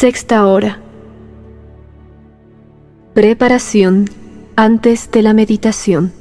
Sexta hora. Preparación antes de la meditación.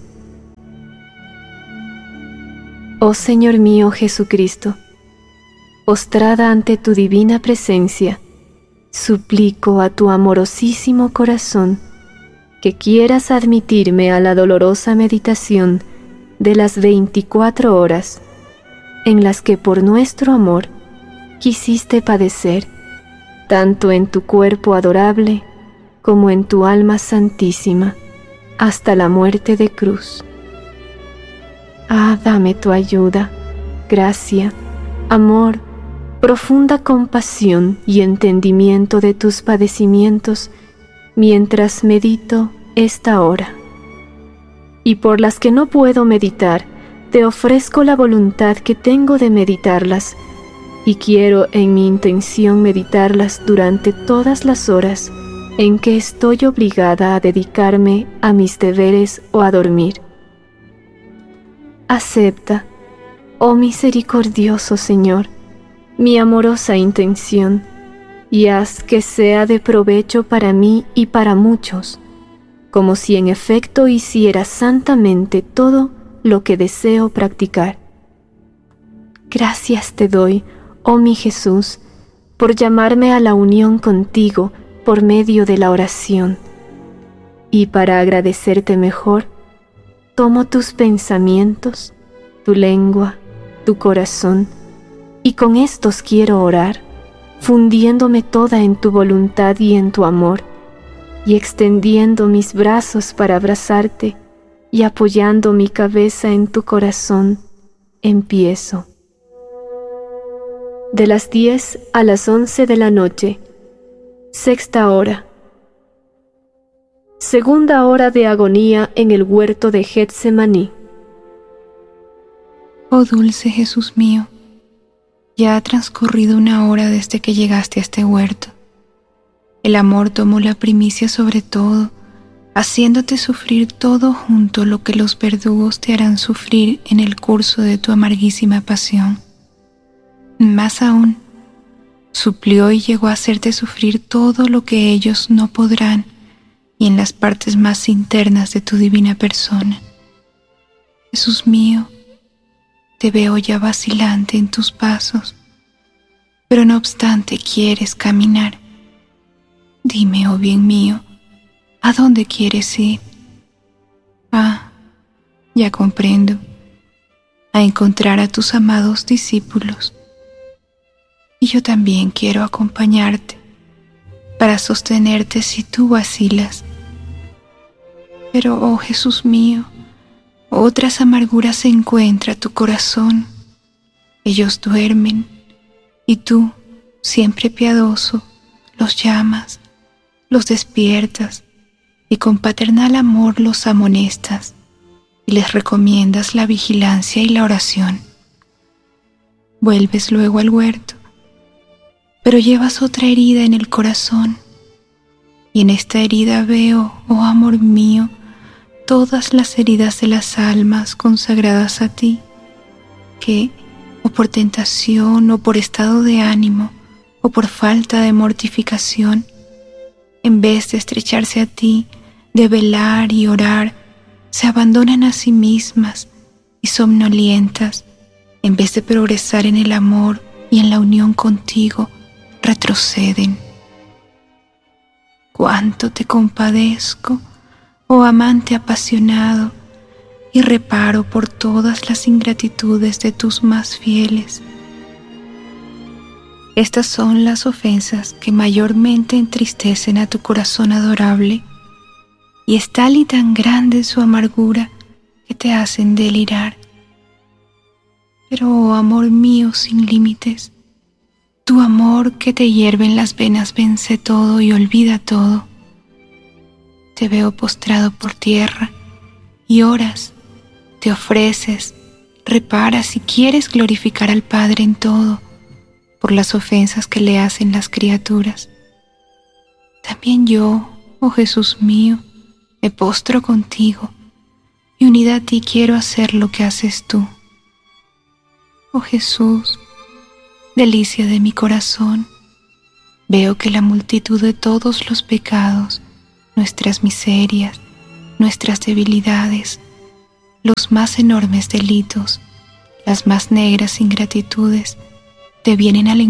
Oh Señor mío Jesucristo, postrada ante tu divina presencia, suplico a tu amorosísimo corazón que quieras admitirme a la dolorosa meditación de las 24 horas en las que por nuestro amor quisiste padecer, tanto en tu cuerpo adorable como en tu alma santísima, hasta la muerte de cruz. Ah, dame tu ayuda, gracia, amor, profunda compasión y entendimiento de tus padecimientos mientras medito esta hora. Y por las que no puedo meditar, te ofrezco la voluntad que tengo de meditarlas, y quiero en mi intención meditarlas durante todas las horas en que estoy obligada a dedicarme a mis deberes o a dormir. Acepta, oh misericordioso Señor, mi amorosa intención, y haz que sea de provecho para mí y para muchos, como si en efecto hiciera santamente todo lo que deseo practicar. Gracias te doy, oh mi Jesús, por llamarme a la unión contigo por medio de la oración. Y para agradecerte mejor, tomo tus pensamientos, tu lengua, tu corazón, y con estos quiero orar, fundiéndome toda en tu voluntad y en tu amor, y extendiendo mis brazos para abrazarte y apoyando mi cabeza en tu corazón, empiezo. De las 10 a las 11 de la noche, sexta hora. Segunda hora de agonía en el huerto de Getsemaní. Oh dulce Jesús mío, ya ha transcurrido una hora desde que llegaste a este huerto. El amor tomó la primicia sobre todo, haciéndote sufrir todo junto lo que los verdugos te harán sufrir en el curso de tu amarguísima pasión. Más aún, suplió y llegó a hacerte sufrir todo lo que ellos no podrán y en las partes más internas de tu divina persona. Jesús mío, te veo ya vacilante en tus pasos, pero no obstante quieres caminar. Dime, oh bien mío, ¿a dónde quieres ir? Ah, ya comprendo, a encontrar a tus amados discípulos. Y yo también quiero acompañarte para sostenerte si tú vacilas. Pero, oh Jesús mío, otras amarguras encuentra tu corazón. Ellos duermen, y tú, siempre piadoso, los llamas, los despiertas, y con paternal amor los amonestas, y les recomiendas la vigilancia y la oración. Vuelves luego al huerto, pero llevas otra herida en el corazón, y en esta herida veo, oh amor mío, todas las heridas de las almas consagradas a ti, que, o por tentación, o por estado de ánimo, o por falta de mortificación, en vez de estrecharse a ti, de velar y orar, se abandonan a sí mismas y somnolientas, en vez de progresar en el amor y en la unión contigo, retroceden. Cuánto te compadezco, oh amante apasionado, y reparo por todas las ingratitudes de tus más fieles. Estas son las ofensas que mayormente entristecen a tu corazón adorable, y es tal y tan grande su amargura que te hacen delirar. Pero, oh amor mío sin límites, tu amor que te hierve en las venas vence todo y olvida todo. Te veo postrado por tierra y oras, te ofreces, reparas y quieres glorificar al Padre en todo por las ofensas que le hacen las criaturas. También yo, oh Jesús mío, me postro contigo y unida a ti quiero hacer lo que haces tú. Oh Jesús, delicia de mi corazón, veo que la multitud de todos los pecados, nuestras miserias, nuestras debilidades, los más enormes delitos, las más negras ingratitudes, te vienen al